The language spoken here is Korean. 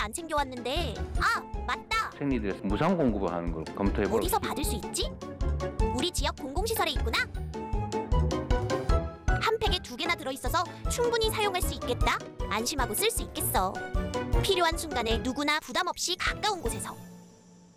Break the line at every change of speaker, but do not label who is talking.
안 챙겨왔는데. 아, 맞다.
생리대에서 무상 공급을 하는 걸 검토해보고.
어디서 받을 수 있지? 우리 지역 공공시설에 있구나. 한 팩에 2개나 들어있어서 충분히 사용할 수 있겠다. 안심하고 쓸 수 있겠어. 필요한 순간에 누구나 부담 없이 가까운 곳에서.